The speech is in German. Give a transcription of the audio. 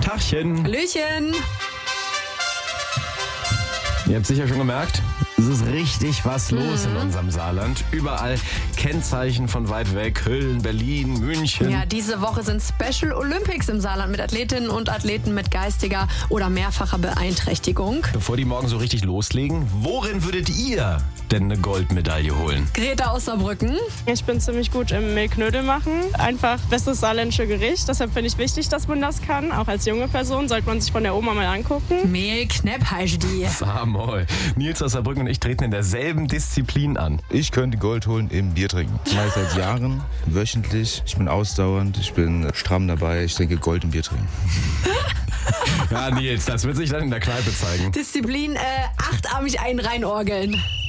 Tachchen. Hallöchen. Ihr habt sicher schon gemerkt, es ist richtig was los in unserem Saarland. Überall Kennzeichen von weit weg, Köln, Berlin, München. Ja, diese Woche sind Special Olympics im Saarland mit Athletinnen und Athleten mit geistiger oder mehrfacher Beeinträchtigung. Bevor die morgen so richtig loslegen, worin würdet ihr denn eine Goldmedaille holen? Greta aus Saarbrücken. Ich bin ziemlich gut im Mehlknödel machen. Einfach bestes saarländische Gericht. Deshalb finde ich wichtig, dass man das kann. Auch als junge Person sollte man sich von der Oma mal angucken. Mehlknepp heißt die. Samoi. Nils aus Saarbrücken und ich treten in derselben Disziplin an. Ich könnte Gold holen im Bier trinken. Ich mache seit Jahren, wöchentlich. Ich bin ausdauernd, ich bin stramm dabei. Ich trinke Gold im Bier trinken. Ja, Nils, das wird sich dann in der Kneipe zeigen. Disziplin, achtarmig einen reinorgeln.